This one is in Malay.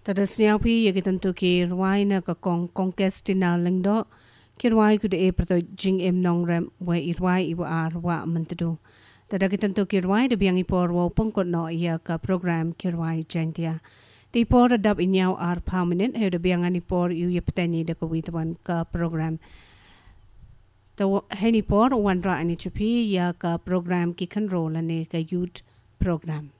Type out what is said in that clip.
Tadasnya pi ya tentu ki ruai na ka conquestina lengdo ki ruai ku de prato jing em nong rem we ruai iwa arwa mentedu. Tada ki tentu ki ruai de biang ipor wo pengkot no ia ka program ki ruai jantia. Di por adap inyau ar permanent he de biang ani por yu ye petani de ka witwan ka program. Heni por wan ra ani chupi ya ka program ki kan role ne ka youth program.